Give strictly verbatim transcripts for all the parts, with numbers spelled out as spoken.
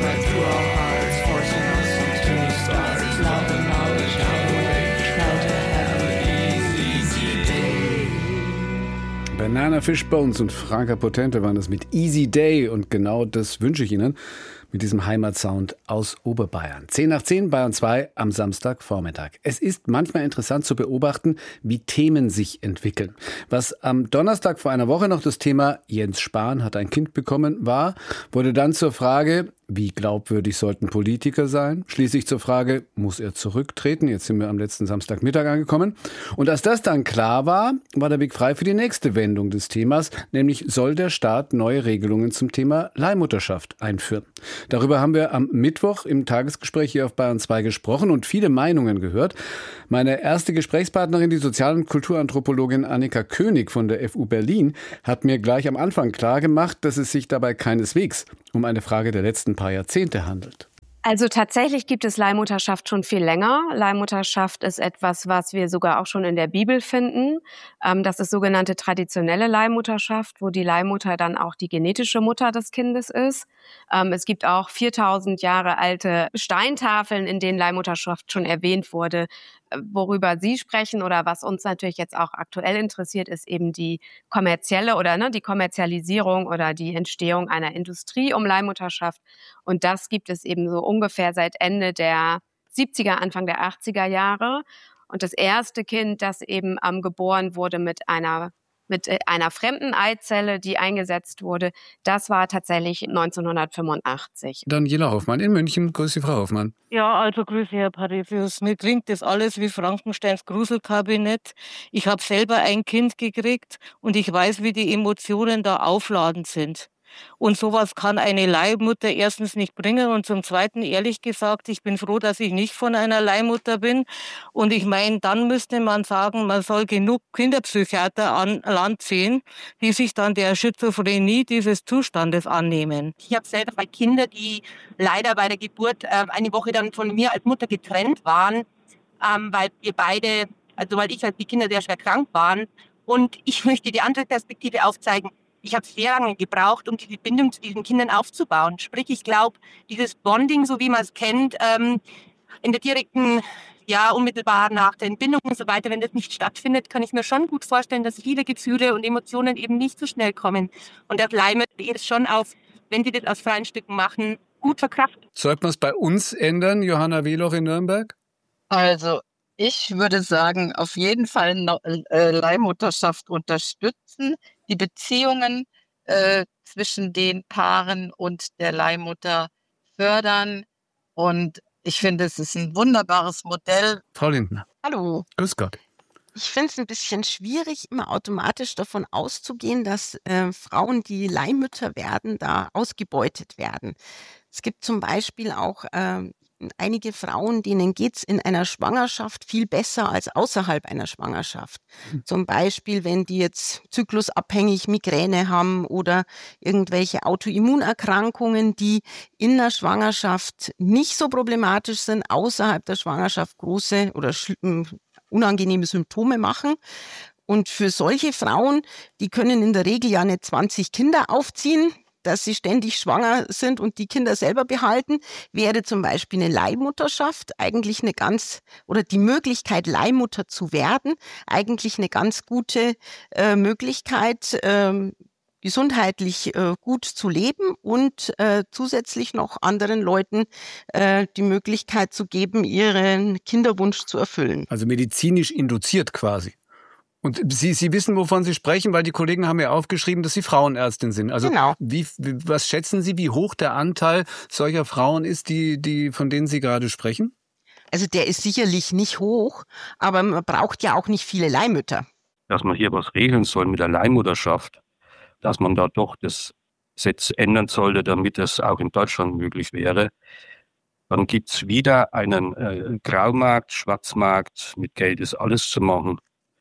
right through our hearts, forcing us into new stars. Love and knowledge out of the way, try to have an easy day. Banana Fishbones und Franka Potente waren das mit Easy Day und genau das wünsche ich Ihnen mit diesem Heimatsound aus Oberbayern. zehn nach zehn, Bayern zwei am Samstagvormittag. Es ist manchmal interessant zu beobachten, wie Themen sich entwickeln. Was am Donnerstag vor einer Woche noch das Thema Jens Spahn hat ein Kind bekommen war, wurde dann zur Frage, wie glaubwürdig sollten Politiker sein? Schließlich zur Frage, muss er zurücktreten? Jetzt sind wir am letzten Samstagmittag angekommen. Und als das dann klar war, war der Weg frei für die nächste Wendung des Themas, nämlich soll der Staat neue Regelungen zum Thema Leihmutterschaft einführen. Darüber haben wir am Mittwoch im Tagesgespräch hier auf Bayern zwei gesprochen und viele Meinungen gehört. Meine erste Gesprächspartnerin, die Sozial- und Kulturanthropologin Annika König von der F U Berlin, hat mir gleich am Anfang klargemacht, dass es sich dabei keineswegs um eine Frage der letzten paar Jahrzehnte handelt. Also tatsächlich gibt es Leihmutterschaft schon viel länger. Leihmutterschaft ist etwas, was wir sogar auch schon in der Bibel finden. Das ist sogenannte traditionelle Leihmutterschaft, wo die Leihmutter dann auch die genetische Mutter des Kindes ist. Es gibt auch viertausend Jahre alte Steintafeln, in denen Leihmutterschaft schon erwähnt wurde. Worüber Sie sprechen oder was uns natürlich jetzt auch aktuell interessiert, ist eben die kommerzielle oder ne, die Kommerzialisierung oder die Entstehung einer Industrie um Leihmutterschaft. Und das gibt es eben so ungefähr seit Ende der siebziger, Anfang der achtziger Jahre. Und das erste Kind, das eben ähm, geboren wurde mit einer mit einer fremden Eizelle, die eingesetzt wurde, das war tatsächlich neunzehnhundertfünfundachtzig. Daniela Hoffmann in München. Grüß Sie, Frau Hoffmann. Ja, also grüße Herr Parisius. Mir klingt das alles wie Frankensteins Gruselkabinett. Ich habe selber ein Kind gekriegt und ich weiß, wie die Emotionen da aufladend sind. Und sowas kann eine Leihmutter erstens nicht bringen und zum Zweiten, ehrlich gesagt, ich bin froh, dass ich nicht von einer Leihmutter bin. Und ich meine, dann müsste man sagen, man soll genug Kinderpsychiater an Land ziehen, die sich dann der Schizophrenie dieses Zustandes annehmen. Ich habe selber zwei Kinder, die leider bei der Geburt äh, eine Woche dann von mir als Mutter getrennt waren, ähm, weil wir beide, also weil ich als die Kinder sehr schwer krank waren. Und ich möchte die andere Perspektive aufzeigen. Ich habe sehr lange gebraucht, um diese Bindung zu diesen Kindern aufzubauen. Sprich, ich glaube, dieses Bonding, so wie man es kennt, ähm, in der direkten, ja, unmittelbar nach der Entbindung und so weiter, wenn das nicht stattfindet, kann ich mir schon gut vorstellen, dass viele Gefühle und Emotionen eben nicht so schnell kommen. Und das Leihmütter ist schon auf, wenn sie das aus freien Stücken machen, gut verkraftet. Sollte man es bei uns ändern, Johanna Wehloch in Nürnberg? Also, ich würde sagen, auf jeden Fall äh, Leihmutterschaft unterstützen, die Beziehungen äh, zwischen den Paaren und der Leihmutter fördern. Und ich finde, es ist ein wunderbares Modell. Frau Lindner. Hallo. Grüß Gott. Ich finde es ein bisschen schwierig, immer automatisch davon auszugehen, dass äh, Frauen, die Leihmütter werden, da ausgebeutet werden. Es gibt zum Beispiel auch äh, einige Frauen, denen geht's in einer Schwangerschaft viel besser als außerhalb einer Schwangerschaft. Mhm. Zum Beispiel, wenn die jetzt zyklusabhängig Migräne haben oder irgendwelche Autoimmunerkrankungen, die in der Schwangerschaft nicht so problematisch sind, außerhalb der Schwangerschaft große oder sch- unangenehme Symptome machen. Und für solche Frauen, die können in der Regel ja nicht zwanzig Kinder aufziehen, dass sie ständig schwanger sind und die Kinder selber behalten, wäre zum Beispiel eine Leihmutterschaft eigentlich eine ganz, oder die Möglichkeit, Leihmutter zu werden, eigentlich eine ganz gute äh, Möglichkeit, äh, gesundheitlich äh, gut zu leben und äh, zusätzlich noch anderen Leuten äh, die Möglichkeit zu geben, ihren Kinderwunsch zu erfüllen. Also medizinisch induziert quasi. Und Sie, Sie wissen, wovon Sie sprechen, weil die Kollegen haben ja aufgeschrieben, dass Sie Frauenärztin sind. Also genau. wie, was schätzen Sie, wie hoch der Anteil solcher Frauen ist, die, die, von denen Sie gerade sprechen? Also der ist sicherlich nicht hoch, aber man braucht ja auch nicht viele Leihmütter. Dass man hier was regeln soll mit der Leihmutterschaft, dass man da doch das Gesetz ändern sollte, damit es auch in Deutschland möglich wäre. Dann gibt es wieder einen äh, Graumarkt, Schwarzmarkt, mit Geld ist alles zu machen.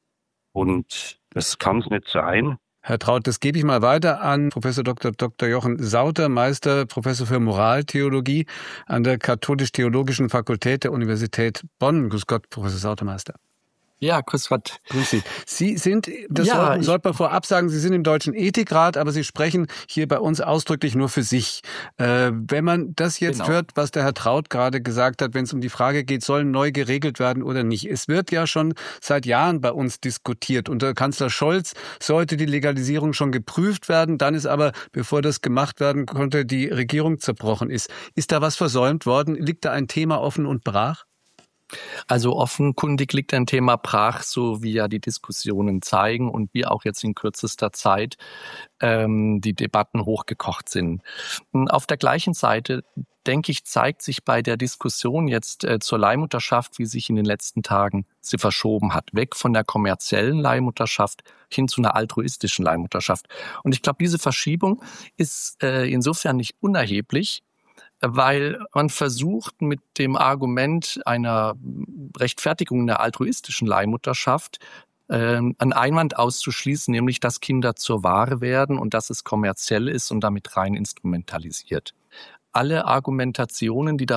Und das kann es nicht sein. Herr Traut, das gebe ich mal weiter an Professor Doktor Doktor Jochen Sauter, Meister, Professor für Moraltheologie an der Katholisch-Theologischen Fakultät der Universität Bonn. Grüß Gott, Professor Sautermeister. Ja, grüß Gott. Grüß Sie. Sie sind, das Ja, soll, ich- sollte man vorab sagen, Sie sind im Deutschen Ethikrat, aber Sie sprechen hier bei uns ausdrücklich nur für sich. Äh, wenn man das jetzt Genau. hört, was der Herr Traut gerade gesagt hat, wenn es um die Frage geht, sollen neu geregelt werden oder nicht. Es wird ja schon seit Jahren bei uns diskutiert. Unter Kanzler Scholz sollte die Legalisierung schon geprüft werden. Dann ist aber, bevor das gemacht werden konnte, die Regierung zerbrochen ist. Ist da was versäumt worden? Liegt da ein Thema offen und brach? Also offenkundig liegt ein Thema brach, so wie ja die Diskussionen zeigen und wie auch jetzt in kürzester Zeit ähm, die Debatten hochgekocht sind. Auf der gleichen Seite, denke ich, zeigt sich bei der Diskussion jetzt äh, zur Leihmutterschaft, wie sich in den letzten Tagen sie verschoben hat, weg von der kommerziellen Leihmutterschaft hin zu einer altruistischen Leihmutterschaft. Und ich glaube, diese Verschiebung ist äh, insofern nicht unerheblich, weil man versucht, mit dem Argument einer Rechtfertigung der altruistischen Leihmutterschaft ähm, einen Einwand auszuschließen, nämlich, dass Kinder zur Ware werden und dass es kommerziell ist und damit rein instrumentalisiert. Alle Argumentationen, die da